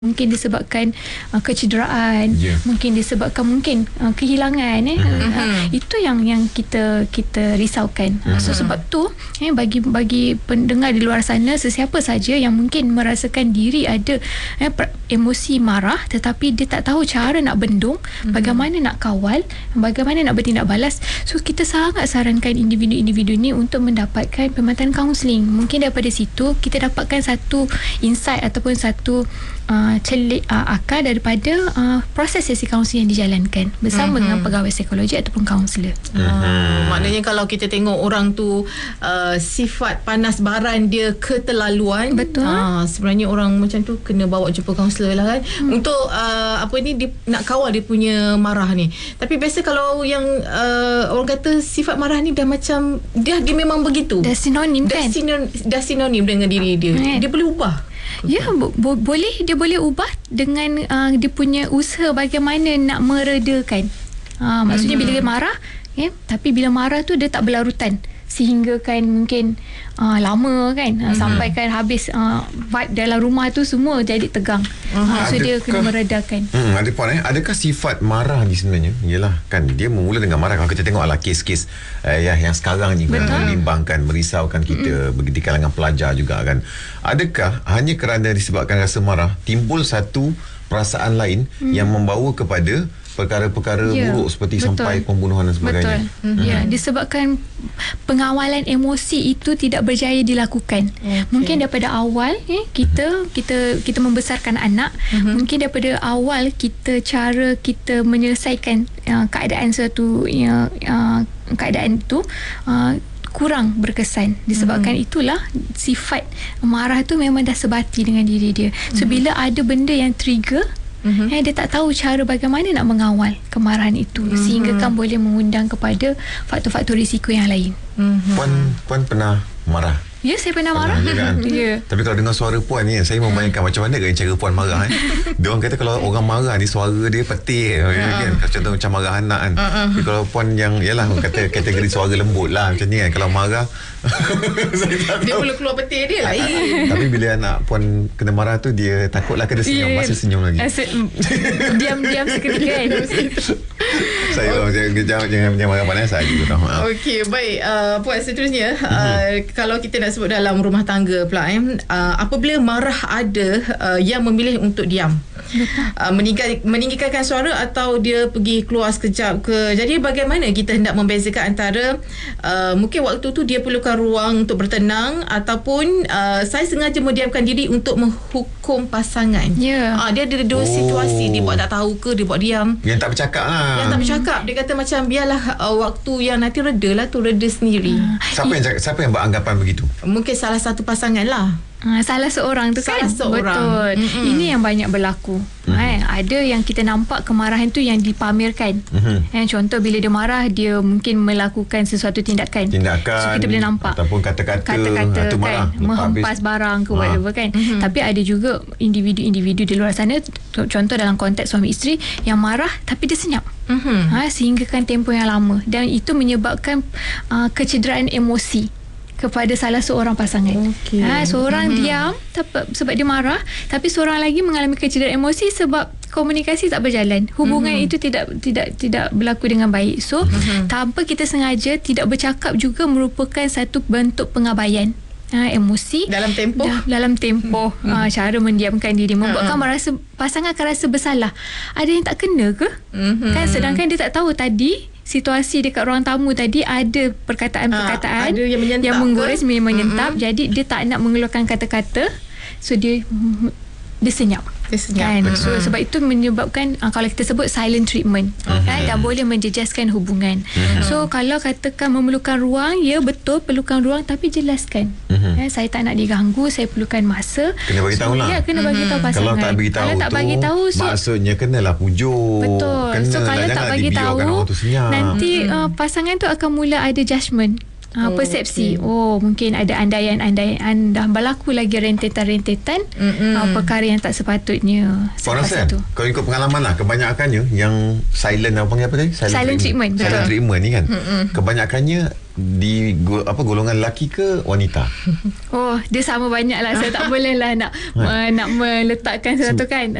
Mungkin disebabkan kecederaan, mungkin disebabkan kehilangan. Itu yang kita risaukan. So sebab tu bagi pendengar di luar sana, sesiapa saja yang mungkin merasakan diri ada emosi marah tetapi dia tak tahu cara nak bendung, bagaimana nak kawal, bagaimana nak bertindak balas. So kita sangat sarankan individu-individu ni untuk mendapatkan perkhidmatan kaunseling. Mungkin daripada situ kita dapatkan satu insight ataupun satu celik akal daripada proses sesi kaunseling yang dijalankan bersama dengan pegawai psikologi ataupun kaunselor. Maknanya kalau kita tengok orang tu sifat panas baran dia keterlaluan, betul. Sebenarnya orang macam tu kena bawa jumpa kaunselor lah kan. Untuk dia nak kawal dia punya marah ni. Tapi biasa kalau yang orang kata sifat marah ni dah macam dia memang begitu. Dah sinonim kan? Dah sinonim dengan diri dia. Dia boleh ubah. Ya, dia boleh ubah dengan dia punya usaha bagaimana nak meredakan. Maksudnya bila dia marah, tapi bila marah tu dia tak berlarutan sehingga kan mungkin lama kan, sampai kan habis vibe dalam rumah tu semua jadi tegang. So dia kena meredakan. Ada puan adakah sifat marah ni sebenarnya ialah kan dia bermula dengan marah. Kalau kita tengok kes-kes yang sekarang ni membimbangkan, merisaukan kita di kalangan pelajar juga kan. Adakah hanya kerana disebabkan rasa marah timbul satu perasaan lain yang membawa kepada perkara-perkara buruk seperti sampai pembunuhan dan sebagainya. Betul. Ya, disebabkan pengawalan emosi itu tidak berjaya dilakukan. Mungkin daripada awal kita membesarkan anak, mungkin daripada awal cara kita menyelesaikan keadaan keadaan itu kurang berkesan. Disebabkan itulah sifat marah tu memang dah sebati dengan diri dia. So bila ada benda yang trigger, dia tak tahu cara bagaimana nak mengawal kemarahan itu sehingga kan boleh mengundang kepada faktor-faktor risiko yang lain. Puan pernah marah? Ya, saya pernah marah. Ya. Tapi kalau dengar suara puan ni, saya membayangkan macam mana kan cara puan marah. Dia orang kata kalau orang marah ni suara dia petir kan? Contoh macam marah anak kan. Tapi kalau puan yang orang kata kategori suara lembut lah macam ni kan. Kalau marah dia perlu keluar petir dia lah. Tapi bila anak puan kena marah tu, dia takutlah kena senyum. Masih senyum lagi. Diam-diam seketika kan. Saya jangan marah panas saya juga tahu. Okey, baik. Puan seterusnya, kalau kita nak sebut dalam rumah tangga pula, apabila marah ada yang memilih untuk diam, meninggikan suara atau dia pergi keluar sekejap ke. Jadi bagaimana kita hendak membezakan antara mungkin waktu tu dia perlukan ruang untuk bertenang ataupun saya sengaja mendiamkan diri untuk menghukum pasangan. Dia ada dua situasi. Dia buat tak tahu ke, dia buat diam. Yang tak bercakap lah. Yang tak bercakap. Dia kata macam biarlah waktu yang nanti reda lah tu, reda sendiri. Siapa yang beranggapan begitu? Mungkin salah satu pasangan lah. Salah seorang tu kan. Betul. Ini yang banyak berlaku. Ada yang kita nampak kemarahan tu yang dipamerkan. Contoh bila dia marah, dia mungkin melakukan sesuatu tindakan. So kita boleh nampak ataupun kata-kata kan, menghempas barang ke whatever kan. Tapi ada juga individu-individu di luar sana, contoh dalam konteks suami isteri yang marah tapi dia senyap. Sehingga kan tempoh yang lama, dan itu menyebabkan kecederaan emosi kepada salah seorang pasangan. Seorang diam sebab dia marah, tapi seorang lagi mengalami kecederaan emosi sebab komunikasi tak berjalan. Hubungan itu tidak berlaku dengan baik. So tanpa kita sengaja, tidak bercakap juga merupakan satu bentuk pengabaian emosi dalam tempoh cara mendiamkan diri membuatkan pasangan akan rasa bersalah. Ada yang tak kena ke? Kan sedangkan dia tak tahu tadi situasi dekat ruang tamu tadi ada perkataan-perkataan yang menggores, menyentap. Jadi dia tak nak mengeluarkan kata-kata, so dia senyap. Kan? So sebab itu menyebabkan kalau kita sebut silent treatment, kan, dan boleh menjejaskan hubungan. So kalau katakan memerlukan ruang, ya betul perlukan ruang, tapi jelaskan. Saya tak nak diganggu, saya perlukan masa. Kena bagi tahu lah. Ya, kena bagi tahu pasangan. Kalau tak bagi tahu, maksudnya kenalah pujuk. Betul. So kalau tak bagi tahu, nanti pasangan tu akan mula ada judgement. Persepsi. Mungkin ada andaian dah berlaku lagi rentetan-rentetan perkara yang tak sepatutnya. Rasa kalau ikut pengalaman lah, kebanyakannya yang silent, apa panggil apa tadi? Silent treatment. Silent treatment ni kan, kebanyakannya di golongan lelaki ke wanita? Oh, dia sama banyak lah. Saya tak boleh lah nak meletakkan sesuatu kan.